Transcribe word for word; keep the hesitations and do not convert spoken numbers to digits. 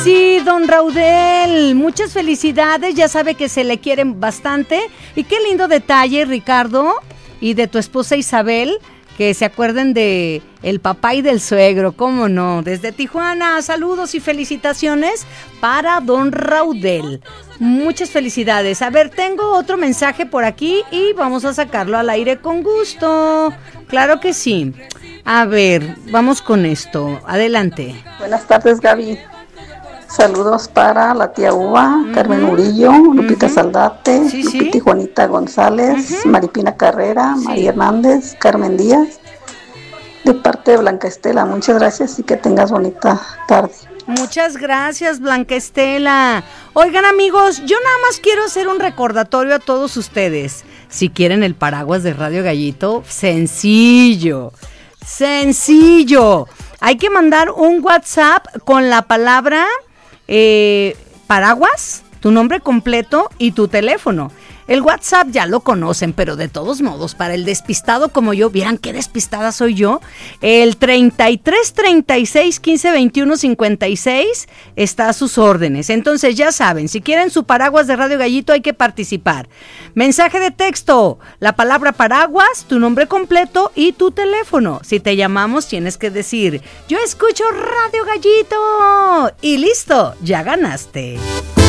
sí, don Raudel, muchas felicidades, ya sabe que se le quieren bastante. Y qué lindo detalle, Ricardo, y de tu esposa Isabel, que se acuerden de el papá y del suegro, cómo no. Desde Tijuana, saludos y felicitaciones para don Raudel. Muchas felicidades. A ver, tengo otro mensaje por aquí y vamos a sacarlo al aire con gusto. Claro que sí. A ver, vamos con esto. Adelante. Buenas tardes, Gaby. Saludos para la tía Uva, uh-huh. Carmen Murillo, Lupita uh-huh. Saldate, sí, Lupita sí. y Juanita González, uh-huh. Maripina Carrera, sí. María Hernández, Carmen Díaz, de parte de Blanca Estela. Muchas gracias y que tengas bonita tarde. Muchas gracias, Blanca Estela. Oigan, amigos, yo nada más quiero hacer un recordatorio a todos ustedes. Si quieren el paraguas de Radio Gallito, sencillo, sencillo. Hay que mandar un WhatsApp con la palabra eh, paraguas, tu nombre completo y tu teléfono. El WhatsApp ya lo conocen, pero de todos modos, para el despistado como yo, vieran qué despistada soy yo, el treinta y tres, treinta y seis, quince, veintiuno, cincuenta y seis está a sus órdenes. Entonces ya saben, si quieren su paraguas de Radio Gallito hay que participar. Mensaje de texto, la palabra paraguas, tu nombre completo y tu teléfono. Si te llamamos tienes que decir, yo escucho Radio Gallito y listo, ya ganaste.